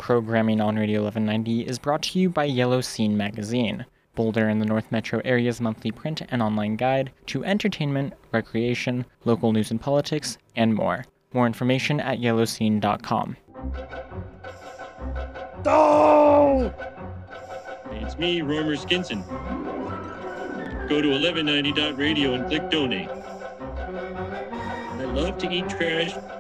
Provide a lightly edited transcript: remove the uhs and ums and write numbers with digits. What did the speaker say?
Programming on Radio 1190 is brought to you by Yellow Scene Magazine, Boulder and the North Metro area's monthly print and online guide to entertainment, recreation, local news and politics, and more. More information at yellowscene.com. Oh! It's me, Romer Skinson. Go to 1190.radio and click donate. I love to eat trash,